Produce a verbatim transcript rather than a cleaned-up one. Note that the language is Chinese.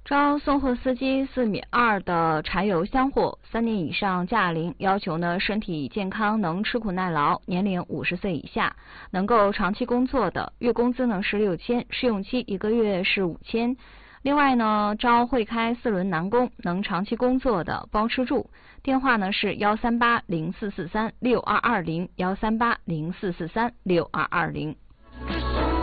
招送货司机四米二的柴油箱货，三年以上驾龄，要求呢身体健康，能吃苦耐劳，年龄五十岁以下，能够长期工作的，月工资呢是六千，试用期一个月是五千。另外呢，招会开四轮男工，能长期工作的，包吃住。电话呢是幺三八零四四三六二二零，幺三八零四四三六二二零。